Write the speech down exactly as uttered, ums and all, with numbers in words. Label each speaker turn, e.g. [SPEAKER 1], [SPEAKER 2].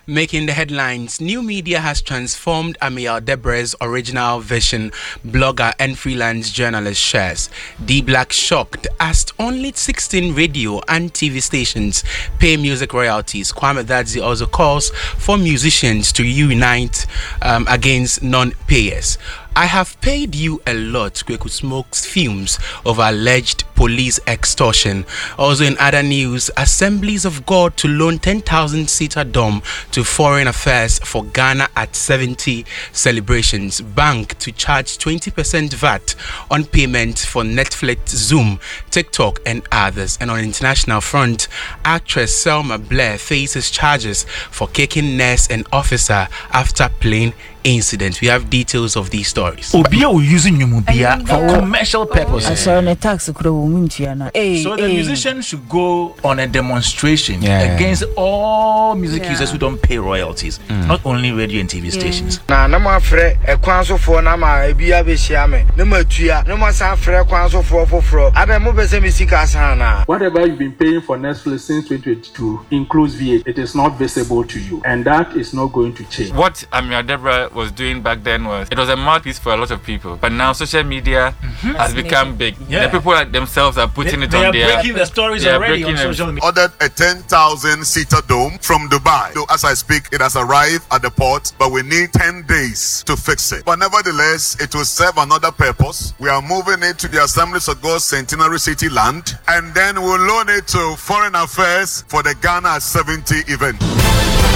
[SPEAKER 1] Making the headlines, New Media has transformed Amiel Debre's original vision. Blogger and freelance journalist shares. D-Black shocked as only sixteen radio and T V stations pay music royalties. Kwame Dadzi also calls for musicians to unite um, against non-payers. I have paid you a lot, Kweku Smokes fumes over alleged police extortion. Also in other news, Assemblies of God to loan ten thousand seater dome to Foreign Affairs for Ghana at seventy celebrations. Bank to charge twenty percent V A T on payment for Netflix, Zoom, TikTok and others. And on international front, actress Selma Blair faces charges for kicking nurse and officer after plane incident. We have details of these stories.
[SPEAKER 2] Obia will using Numubia for commercial purposes.
[SPEAKER 3] So the
[SPEAKER 2] musician should go on a demonstration
[SPEAKER 1] yeah.
[SPEAKER 2] against all music yeah. users who don't pay royalties, mm. not only radio and T V yeah. stations.
[SPEAKER 4] Na na ma frɛ ekwanso fo na ma ebia be hia me. Na ma tua, na ma san frɛ ekwanso fo foforo. Abe mo be se me sika san na.
[SPEAKER 5] Whatever you've been paying for Netflix since twenty twenty-two includes V A T. It is not visible to you, and that is not going to change.
[SPEAKER 6] What Amiel Debre was doing back then was it was a mouthpiece for a lot of people, but now social media mm-hmm. has become big. Yeah. The people like themselves are putting
[SPEAKER 2] they,
[SPEAKER 6] it
[SPEAKER 2] they
[SPEAKER 6] on
[SPEAKER 2] are
[SPEAKER 6] their
[SPEAKER 2] breaking the stories already on social media.
[SPEAKER 7] Ordered a ten thousand seater dome from Dubai. So as I speak, it has arrived at the port, but we need ten days to fix it. But nevertheless, it will serve another purpose. We are moving it to the Assemblies of God Centenary City land, and then we'll loan it to Foreign Affairs for the Ghana seventy event.